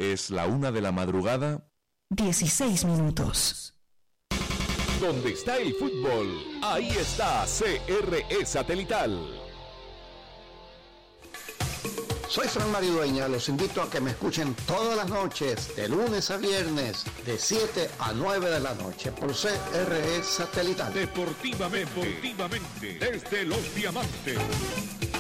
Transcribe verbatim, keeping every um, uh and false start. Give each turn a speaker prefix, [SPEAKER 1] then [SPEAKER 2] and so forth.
[SPEAKER 1] Es la una de la madrugada.
[SPEAKER 2] dieciséis minutos.
[SPEAKER 3] Donde está el fútbol, ahí está C R E Satelital.
[SPEAKER 4] Soy Fran Maridueña, los invito a que me escuchen todas las noches, de lunes a viernes, de siete a nueve de la noche, por C R E Satelital.
[SPEAKER 3] Deportivamente, deportivamente, desde Los Diamantes.